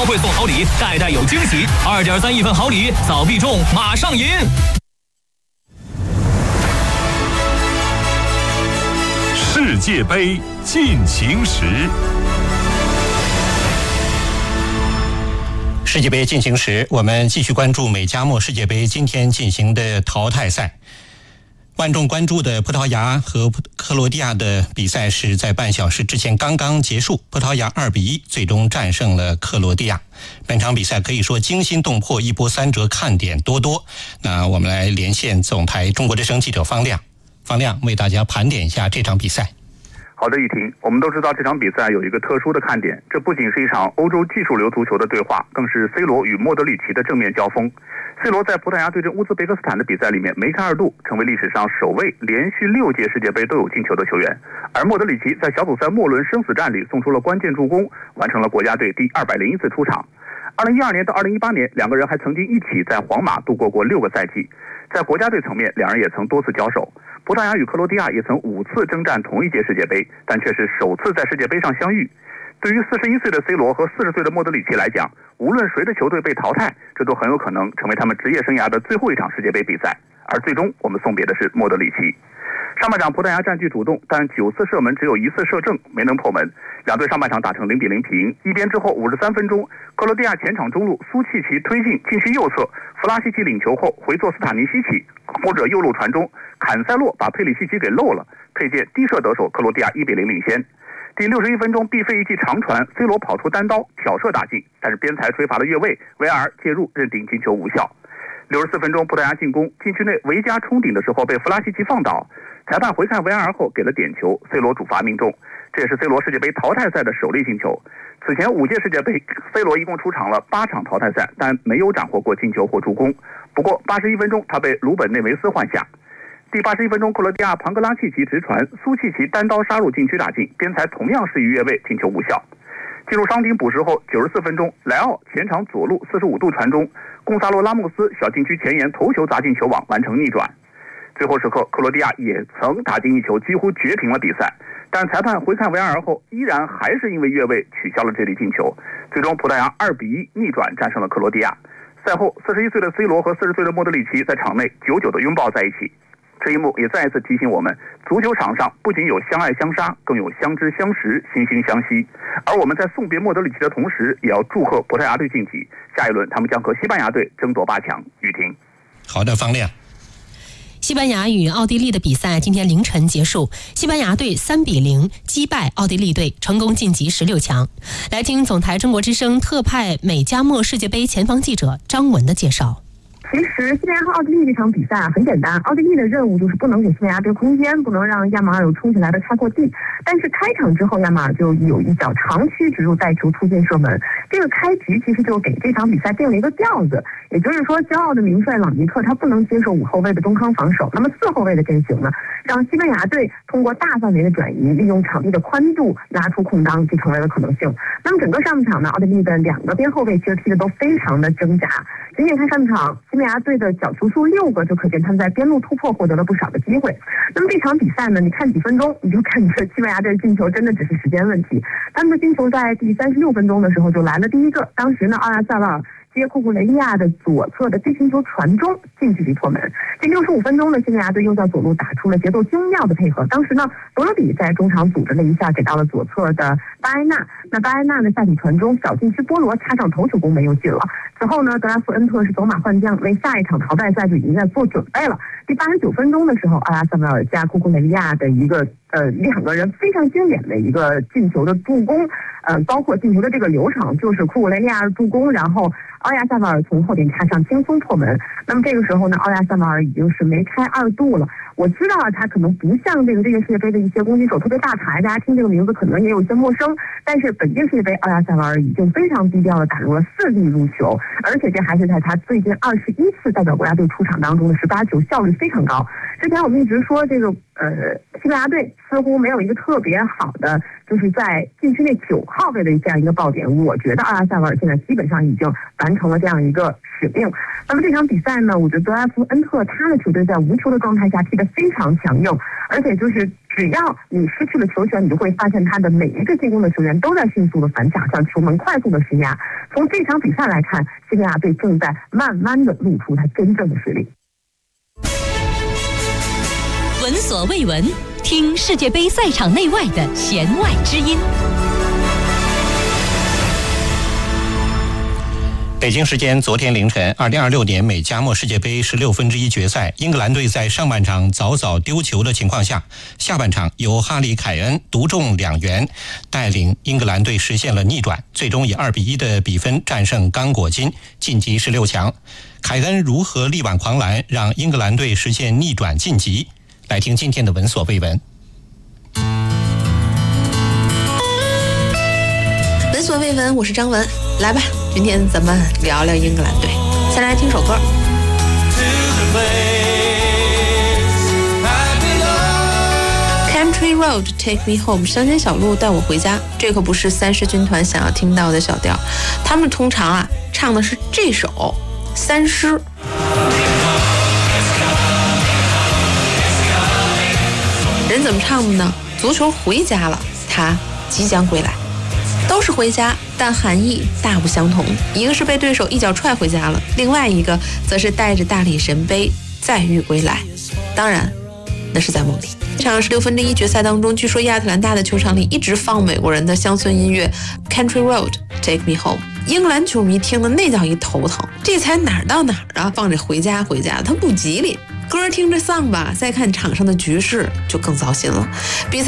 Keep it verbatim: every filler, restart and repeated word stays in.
会送好礼，代代有惊喜。二点三亿份好礼，早必中，马上赢！ 世界杯进行时。 世界杯进行时，我们继续关注美加墨世界杯今天进行的淘汰赛。万众关注的葡萄牙和克罗地亚的比赛是在半小时之前刚刚结束，葡萄牙二比一最终战胜了克罗地亚。本场比赛可以说惊心动魄，一波三折，看点多多。那我们来连线总台中国之声记者方亮，方亮为大家盘点一下这场比赛。 好的，雨婷，我们都知道这场比赛有一个特殊的看点，这不仅是一场欧洲技术流足球的对话，更是 C 罗与莫德里奇的正面交锋。C 罗在葡萄牙对阵乌兹别克斯坦的比赛里面梅开二度，成为历史上首位连续六届世界杯都有进球的球员。而莫德里奇在小组赛末轮生死战里送出了关键助攻，完成了国家队第二百零一次出场。二零一二年到二零一八年，两个人还曾经一起在皇马度过过六个赛季。在国家队层面，两人也曾多次交手。葡萄牙与克罗地亚也曾五次征战同一届世界杯，但却是首次在世界杯上相遇。对于四十一岁的 C 罗和四十岁的莫德里奇来讲，无论谁的球队被淘汰，这都很有可能成为他们职业生涯的最后一场世界杯比赛。而最终我们送别的是莫德里奇。上半场葡萄牙占据主动，但九次射门只有一次射正，没能破门。两队上半场打成零比零平。一边之后五十三分钟，克罗地亚前场中路苏契奇推进禁区右侧，弗拉西奇领球后回做斯塔尼西奇，或者右路传中，坎塞洛把佩里西奇给漏了，佩剑低射得手，克罗地亚一比零领先。第六十一分钟，毕费一记长传 ，C 罗跑出单刀挑射打进，但是边裁吹罚了越位，维埃尔介入认定进球无效。六十四分钟，葡萄牙进攻，禁区内维加冲顶的时候被弗拉西奇放倒，裁判回看维埃尔后给了点球 ，C 罗主罚命中，这也是 C 罗世界杯淘汰赛的首粒进球。此前五届世界杯 ，C 罗一共出场了八场淘汰赛，但没有斩获过进球或助攻。不过八十一分钟，他被鲁本内维斯换下。第八十一分钟，克罗地亚庞格拉契奇直传，苏契奇单刀杀入禁区打进，边裁同样是于越位，进球无效。进入伤停补时后，九十四分钟，莱奥前场左路四十五度传中，贡萨洛拉莫斯小禁区前沿头球砸进球网，完成逆转。最后时刻，克罗地亚也曾打进一球，几乎绝平了比赛，但裁判回看维埃尔后，依然还是因为越位取消了这粒进球。最终，葡萄牙二比一逆转战胜了克罗地亚。赛后，四十一岁的 C 罗和四十岁的莫德里奇在场内久久的拥抱在一起。这一幕也再一次提醒我们，足球场上不仅有相爱相杀，更有相知相识、惺惺相惜。而我们在送别莫德里奇的同时，也要祝贺葡萄牙队晋级。下一轮他们将和西班牙队争夺八强。雨婷， 好的，方亮。 西班牙与奥地利的比赛今天凌晨结束，西班牙队三比零击败奥地利队，成功晋级十六强。来听总台中国之声特派美加墨世界杯前方记者张文的介绍。 其实西班牙和奥地利这场比赛啊很简单，奥地利的任务就是不能给西班牙队空间，不能让亚马尔有冲起来的开阔地。但是开场之后，亚马尔就有一脚长驱直入带球突进射门，这个开局其实就给这场比赛定了一个调子。也就是说，骄傲的名帅朗尼克他不能接受五后卫的中坑防守，那么四后卫的阵型呢，让西班牙队通过大范围的转移，利用场地的宽度拉出空当，就成为了可能性。那么整个上半场呢，奥地利的两个边后卫其实踢的都非常的挣扎。仅仅看上半场，西班牙队的角球数六个，就可见他们在边路突破获得了不少的机会。那么这场比赛呢，你看几分钟，你就感觉西班牙队进球真的只是时间问题。他们的进球在第三十六分钟的时候就来了第一个，当时呢，奥亚塞瓦尔接库库雷利亚的左侧的地心球传中，近距离破门。第六十五分钟呢，西班牙队又在左路打出了节奏精妙的配合。当时呢，罗德比在中场组织了一下，给到了左侧的巴埃纳。那巴埃纳的下底传中，小禁区波罗插上头球攻门又进了。此后呢，德拉夫恩特是走马换将，为下一场淘汰赛就已经在做准备了。第八十九分钟的时候，阿拉萨维尔加库库雷利亚的一个呃两个人非常经典的一个进球的助攻，呃，包括进球的这个流程，就是库库雷利亚助攻，然后奥亚萨瓦尔从后点插上轻松破门。那么这个时候呢，奥亚萨瓦尔已经是梅开二度了。我知道啊，他可能不像这个这届世界杯的一些攻击手特别大牌，大家听这个名字可能也有一些陌生。但是本届世界杯，奥亚萨瓦尔已经非常低调的打入了四粒入球，而且这还是在他最近二十一次代表国家队出场当中的十八球，效率非常高。之前我们一直说这个呃，西班牙队似乎没有一个特别好的，就是在禁区内九号位的这样一个爆点。我觉得奥亚萨瓦尔现在基本上已经完成了这样一个使命。那么这场比赛呢，我觉得德拉夫恩特他的球队在无球的状态下踢得非常强硬，而且就是只要你失去了球权，你就会发现他的每一个进攻的球员都在迅速的反抢，向球门快速的施压。 从这场比赛来看，西班牙队正在慢慢的露出它真正的实力。 闻所未闻，听世界杯赛场内外的弦外之音。 北京时间昨天凌晨，二零二六年美加墨世界杯十六分之一决赛，英格兰队在上半场早早丢球的情况下，下半场由哈里凯恩独中两元，带领英格兰队实现了逆转，最终以二比一的比分战胜刚果金，晋级十六强。凯恩如何力挽狂澜，让英格兰队实现逆转晋级？来听今天的闻所未闻。 闻所未闻，我是张文，来吧，今天咱们聊聊英格兰队。先来听首歌。Country Road Take Me Home， 乡间小路带我回家。这可不是三狮军团想要听到的小调，他们通常啊唱的是这首三狮。人怎么唱的呢？足球回家了，他即将归来。都是回家，但含义大不相同。一个是被对手一脚踹回家了，另外一个则是带着大力神杯再遇归来。当然，那是在梦里。这场十六分之一决赛当中，据说亚特兰大的球场里一直放美国人的乡村音乐 Country Road Take Me Home。英格兰球迷听了那叫一头疼，这才哪儿到哪儿啊？放着回家回家，他不吉利。歌听着丧吧，再看场上的局势就更糟心了。比赛